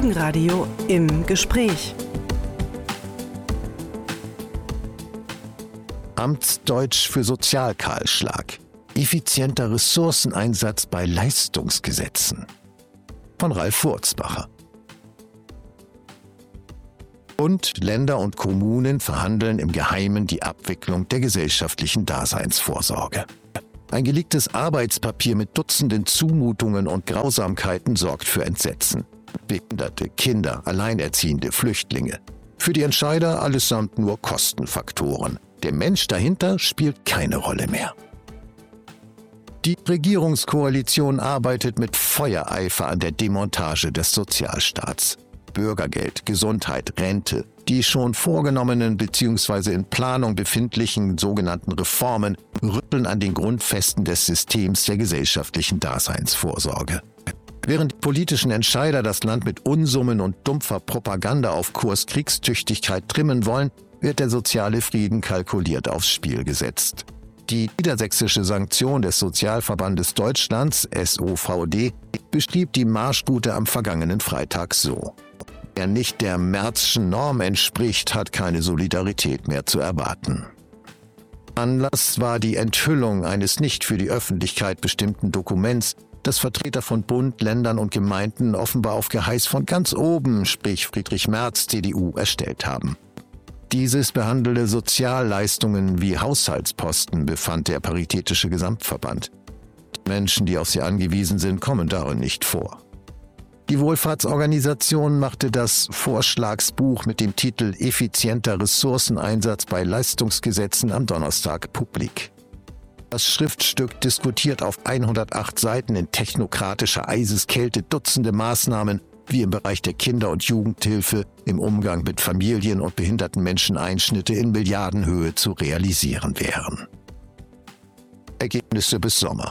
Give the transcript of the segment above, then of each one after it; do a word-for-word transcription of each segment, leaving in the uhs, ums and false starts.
Morgenradio im Gespräch. Amtsdeutsch für Sozialkahlschlag. Effizienter Ressourceneinsatz bei Leistungsgesetzen. Von Ralf Wurzbacher. Bund, Länder und Kommunen verhandeln im Geheimen die Abwicklung der gesellschaftlichen Daseinsvorsorge. Ein geleaktes Arbeitspapier mit Dutzenden Zumutungen und Grausamkeiten sorgt für Entsetzen. Behinderte, Kinder, Alleinerziehende, Flüchtlinge. Für die Entscheider allesamt nur Kostenfaktoren. Der Mensch dahinter spielt keine Rolle mehr. Die Regierungskoalition arbeitet mit Feuereifer an der Demontage des Sozialstaats. Bürgergeld, Gesundheit, Rente, die schon vorgenommenen bzw. in Planung befindlichen sogenannten Reformen rütteln an den Grundfesten des Systems der gesellschaftlichen Daseinsvorsorge. Während die politischen Entscheider das Land mit Unsummen und dumpfer Propaganda auf Kurs Kriegstüchtigkeit trimmen wollen, wird der soziale Frieden kalkuliert aufs Spiel gesetzt. Die niedersächsische Sanktion des Sozialverbandes Deutschlands, S O V D, beschrieb die Marschroute am vergangenen Freitag so: Wer nicht der Merzschen Norm entspricht, hat keine Solidarität mehr zu erwarten. Anlass war die Enthüllung eines nicht für die Öffentlichkeit bestimmten Dokuments, das Vertreter von Bund, Ländern und Gemeinden offenbar auf Geheiß von ganz oben, sprich Friedrich Merz, C D U, erstellt haben. Dieses behandelte Sozialleistungen wie Haushaltsposten, befand der Paritätische Gesamtverband. Die Menschen, die auf sie angewiesen sind, kommen darin nicht vor. Die Wohlfahrtsorganisation machte das Vorschlagsbuch mit dem Titel Effizienter Ressourceneinsatz bei Leistungsgesetzen am Donnerstag publik. Das Schriftstück diskutiert auf hundertacht Seiten in technokratischer Eiseskälte Dutzende Maßnahmen, wie im Bereich der Kinder- und Jugendhilfe, im Umgang mit Familien und behinderten Menschen Einschnitte in Milliardenhöhe zu realisieren wären. Ergebnisse bis Sommer.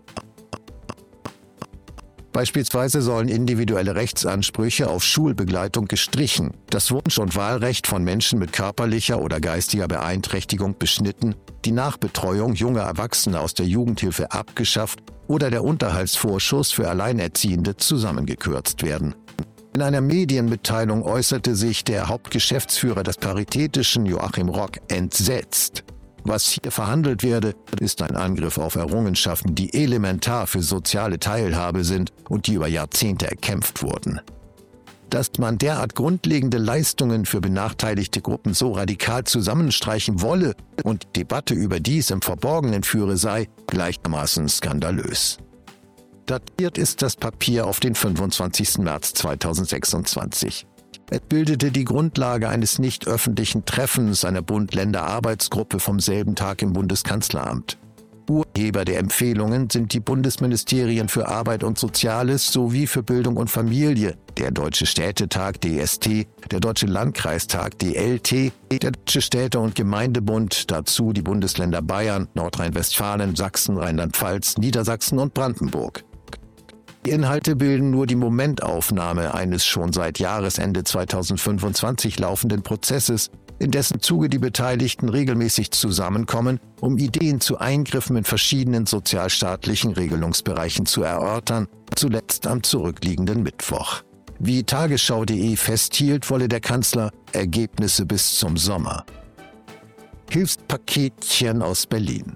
Beispielsweise sollen individuelle Rechtsansprüche auf Schulbegleitung gestrichen, das Wunsch- und Wahlrecht von Menschen mit körperlicher oder geistiger Beeinträchtigung beschnitten, die Nachbetreuung junger Erwachsener aus der Jugendhilfe abgeschafft oder der Unterhaltsvorschuss für Alleinerziehende zusammengekürzt werden. In einer Medienmitteilung äußerte sich der Hauptgeschäftsführer des Paritätischen, Joachim Rock, entsetzt. Was hier verhandelt werde, ist ein Angriff auf Errungenschaften, die elementar für soziale Teilhabe sind und die über Jahrzehnte erkämpft wurden. Dass man derart grundlegende Leistungen für benachteiligte Gruppen so radikal zusammenstreichen wolle und die Debatte über dies im Verborgenen führe, sei gleichermaßen skandalös. Datiert ist das Papier auf den fünfundzwanzigsten März zweitausendsechsundzwanzig. Es bildete die Grundlage eines nicht öffentlichen Treffens einer Bund-Länder-Arbeitsgruppe vom selben Tag im Bundeskanzleramt. Urheber der Empfehlungen sind die Bundesministerien für Arbeit und Soziales sowie für Bildung und Familie, der Deutsche Städtetag D S T, der Deutsche Landkreistag D L T, der Deutsche Städte- und Gemeindebund, dazu die Bundesländer Bayern, Nordrhein-Westfalen, Sachsen, Rheinland-Pfalz, Niedersachsen und Brandenburg. Die Inhalte bilden nur die Momentaufnahme eines schon seit Jahresende zweitausendfünfundzwanzig laufenden Prozesses, in dessen Zuge die Beteiligten regelmäßig zusammenkommen, um Ideen zu Eingriffen in verschiedenen sozialstaatlichen Regelungsbereichen zu erörtern, zuletzt am zurückliegenden Mittwoch. Wie Tagesschau punkt de festhielt, wolle der Kanzler Ergebnisse bis zum Sommer. Hilfspaketchen aus Berlin.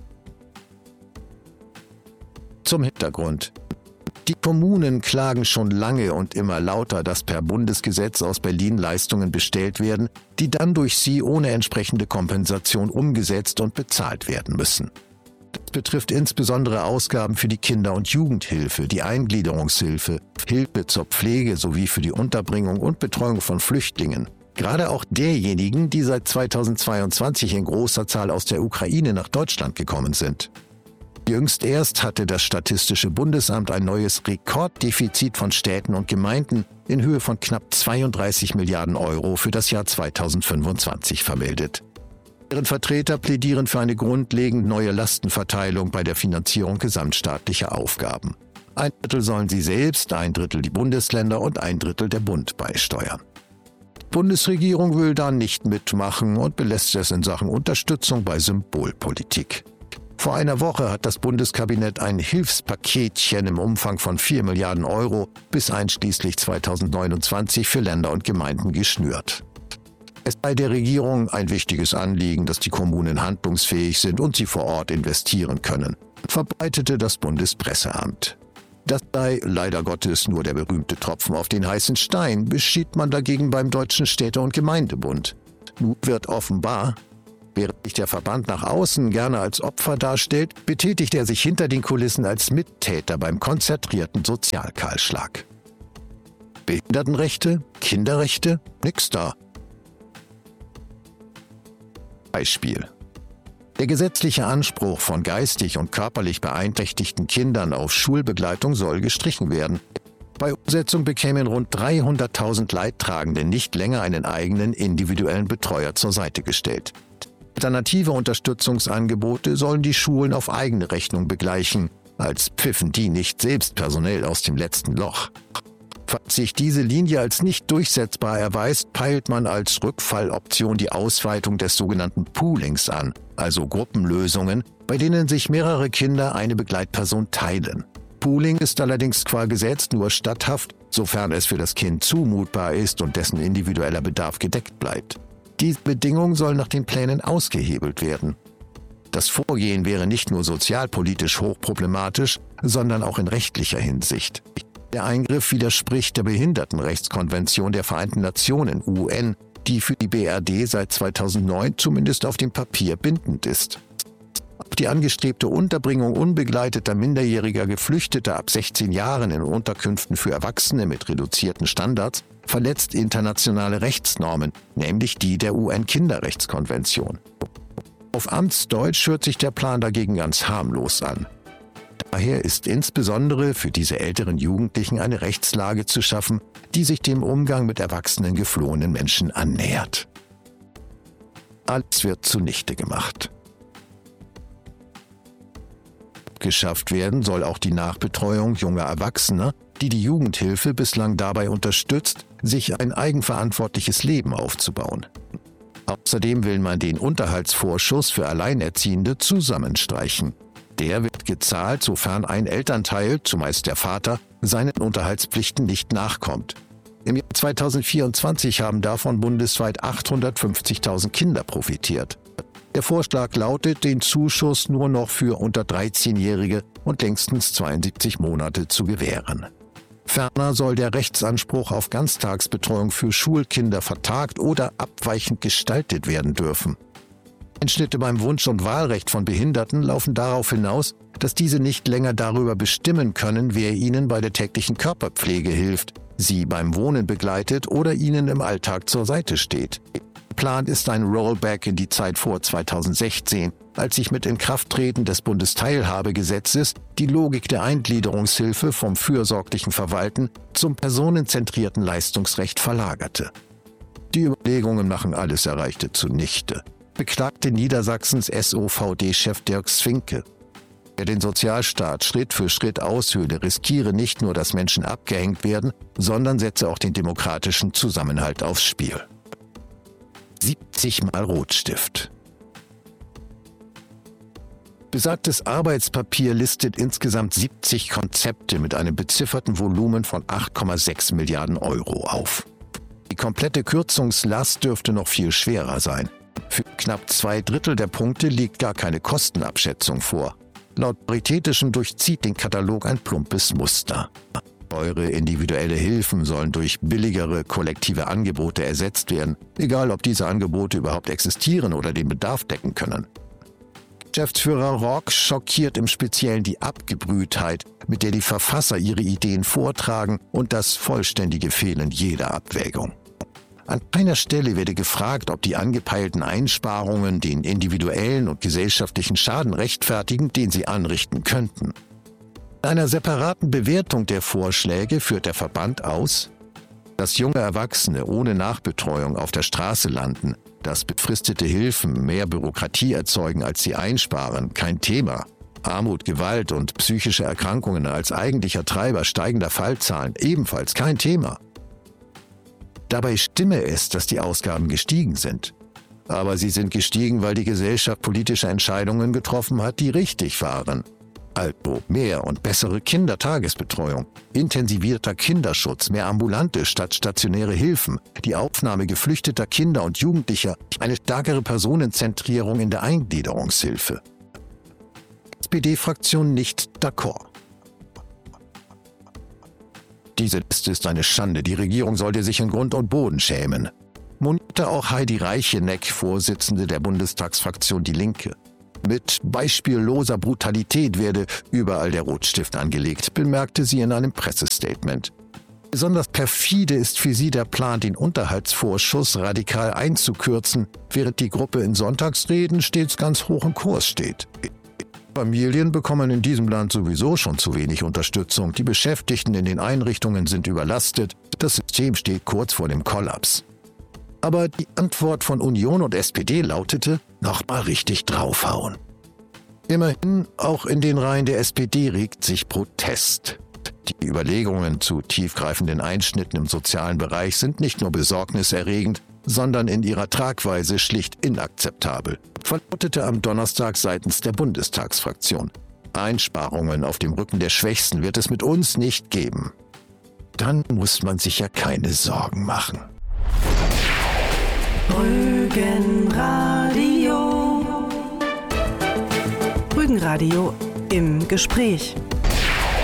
Zum Hintergrund. Die Kommunen klagen schon lange und immer lauter, dass per Bundesgesetz aus Berlin Leistungen bestellt werden, die dann durch sie ohne entsprechende Kompensation umgesetzt und bezahlt werden müssen. Das betrifft insbesondere Ausgaben für die Kinder- und Jugendhilfe, die Eingliederungshilfe, Hilfe zur Pflege sowie für die Unterbringung und Betreuung von Flüchtlingen. Gerade auch derjenigen, die seit zweitausendzweiundzwanzig in großer Zahl aus der Ukraine nach Deutschland gekommen sind. Jüngst erst hatte das Statistische Bundesamt ein neues Rekorddefizit von Städten und Gemeinden in Höhe von knapp zweiunddreißig Milliarden Euro für das Jahr zweitausendfünfundzwanzig vermeldet. Deren Vertreter plädieren für eine grundlegend neue Lastenverteilung bei der Finanzierung gesamtstaatlicher Aufgaben. Ein Drittel sollen sie selbst, ein Drittel die Bundesländer und ein Drittel der Bund beisteuern. Die Bundesregierung will da nicht mitmachen und belässt es in Sachen Unterstützung bei Symbolpolitik. Vor einer Woche hat das Bundeskabinett ein Hilfspaketchen im Umfang von vier Milliarden Euro bis einschließlich zweitausendneunundzwanzig für Länder und Gemeinden geschnürt. Es sei der Regierung ein wichtiges Anliegen, dass die Kommunen handlungsfähig sind und sie vor Ort investieren können, verbreitete das Bundespresseamt. Das sei leider Gottes nur der berühmte Tropfen auf den heißen Stein, beschied man dagegen beim Deutschen Städte- und Gemeindebund. Nun wird offenbar, während sich der Verband nach außen gerne als Opfer darstellt, betätigt er sich hinter den Kulissen als Mittäter beim konzertrierten Sozialkahlschlag. Behindertenrechte? Kinderrechte? Nix da. Beispiel. Der gesetzliche Anspruch von geistig und körperlich beeinträchtigten Kindern auf Schulbegleitung soll gestrichen werden. Bei Umsetzung bekämen rund dreihunderttausend Leidtragende nicht länger einen eigenen individuellen Betreuer zur Seite gestellt. Alternative Unterstützungsangebote sollen die Schulen auf eigene Rechnung begleichen, als pfiffen die nicht selbst personell aus dem letzten Loch. Falls sich diese Linie als nicht durchsetzbar erweist, peilt man als Rückfalloption die Ausweitung des sogenannten Poolings an, also Gruppenlösungen, bei denen sich mehrere Kinder eine Begleitperson teilen. Pooling ist allerdings qua Gesetz nur statthaft, sofern es für das Kind zumutbar ist und dessen individueller Bedarf gedeckt bleibt. Diese Bedingung soll nach den Plänen ausgehebelt werden. Das Vorgehen wäre nicht nur sozialpolitisch hochproblematisch, sondern auch in rechtlicher Hinsicht. Der Eingriff widerspricht der Behindertenrechtskonvention der Vereinten Nationen U N, die für die B R D seit zweitausendneun zumindest auf dem Papier bindend ist. Auch die angestrebte Unterbringung unbegleiteter minderjähriger Geflüchteter ab sechzehn Jahren in Unterkünften für Erwachsene mit reduzierten Standards verletzt internationale Rechtsnormen, nämlich die der U N-Kinderrechtskonvention. Auf Amtsdeutsch hört sich der Plan dagegen ganz harmlos an. Daher ist insbesondere für diese älteren Jugendlichen eine Rechtslage zu schaffen, die sich dem Umgang mit erwachsenen geflohenen Menschen annähert. Alles wird zunichte gemacht. Abgeschafft werden soll auch die Nachbetreuung junger Erwachsener, die die Jugendhilfe bislang dabei unterstützt, sich ein eigenverantwortliches Leben aufzubauen. Außerdem will man den Unterhaltsvorschuss für Alleinerziehende zusammenstreichen. Der wird gezahlt, sofern ein Elternteil, zumeist der Vater, seinen Unterhaltspflichten nicht nachkommt. Im Jahr zweitausendvierundzwanzig haben davon bundesweit achthundertfünfzigtausend Kinder profitiert. Der Vorschlag lautet, den Zuschuss nur noch für unter dreizehnjährige und längstens zweiundsiebzig Monate zu gewähren. Ferner soll der Rechtsanspruch auf Ganztagsbetreuung für Schulkinder vertagt oder abweichend gestaltet werden dürfen. Einschnitte beim Wunsch- und Wahlrecht von Behinderten laufen darauf hinaus, dass diese nicht länger darüber bestimmen können, wer ihnen bei der täglichen Körperpflege hilft, sie beim Wohnen begleitet oder ihnen im Alltag zur Seite steht. Geplant ist ein Rollback in die Zeit vor zweitausendsechzehn, als sich mit Inkrafttreten des Bundesteilhabegesetzes die Logik der Eingliederungshilfe vom fürsorglichen Verwalten zum personenzentrierten Leistungsrecht verlagerte. Die Überlegungen machen alles Erreichte zunichte, beklagte Niedersachsens S O V D-Chef Dirk Sfinke. Wer den Sozialstaat Schritt für Schritt aushöhle, riskiere nicht nur, dass Menschen abgehängt werden, sondern setze auch den demokratischen Zusammenhalt aufs Spiel. siebzig Mal Rotstift. Besagtes Arbeitspapier listet insgesamt siebzig Konzepte mit einem bezifferten Volumen von acht Komma sechs Milliarden Euro auf. Die komplette Kürzungslast dürfte noch viel schwerer sein. Für knapp zwei Drittel der Punkte liegt gar keine Kostenabschätzung vor. Laut Paritätischem durchzieht den Katalog ein plumpes Muster. Teure individuelle Hilfen sollen durch billigere kollektive Angebote ersetzt werden, egal ob diese Angebote überhaupt existieren oder den Bedarf decken können. Geschäftsführer Rock schockiert im Speziellen die Abgebrühtheit, mit der die Verfasser ihre Ideen vortragen und das vollständige Fehlen jeder Abwägung. An keiner Stelle werde gefragt, ob die angepeilten Einsparungen den individuellen und gesellschaftlichen Schaden rechtfertigen, den sie anrichten könnten. In einer separaten Bewertung der Vorschläge führt der Verband aus, dass junge Erwachsene ohne Nachbetreuung auf der Straße landen, dass befristete Hilfen mehr Bürokratie erzeugen, als sie einsparen, kein Thema. Armut, Gewalt und psychische Erkrankungen als eigentlicher Treiber steigender Fallzahlen ebenfalls kein Thema. Dabei stimme es, dass die Ausgaben gestiegen sind. Aber sie sind gestiegen, weil die Gesellschaft politische Entscheidungen getroffen hat, die richtig waren. Also mehr und bessere Kindertagesbetreuung, intensivierter Kinderschutz, mehr ambulante statt stationäre Hilfen, die Aufnahme geflüchteter Kinder und Jugendlicher, eine stärkere Personenzentrierung in der Eingliederungshilfe. S P D-Fraktion nicht d'accord. Diese Liste ist eine Schande. Die Regierung sollte sich in Grund und Boden schämen. Monierte auch Heidi Reicheneck, Vorsitzende der Bundestagsfraktion Die Linke. Mit beispielloser Brutalität werde überall der Rotstift angelegt, bemerkte sie in einem Pressestatement. Besonders perfide ist für sie der Plan, den Unterhaltsvorschuss radikal einzukürzen, während die Gruppe in Sonntagsreden stets ganz hoch im Kurs steht. Familien bekommen in diesem Land sowieso schon zu wenig Unterstützung, die Beschäftigten in den Einrichtungen sind überlastet, das System steht kurz vor dem Kollaps. Aber die Antwort von Union und S P D lautete, noch mal richtig draufhauen. Immerhin, auch in den Reihen der S P D regt sich Protest. Die Überlegungen zu tiefgreifenden Einschnitten im sozialen Bereich sind nicht nur besorgniserregend, sondern in ihrer Tragweise schlicht inakzeptabel, verlautete am Donnerstag seitens der Bundestagsfraktion. Einsparungen auf dem Rücken der Schwächsten wird es mit uns nicht geben. Dann muss man sich ja keine Sorgen machen. Rügenradio. Rügenradio im Gespräch.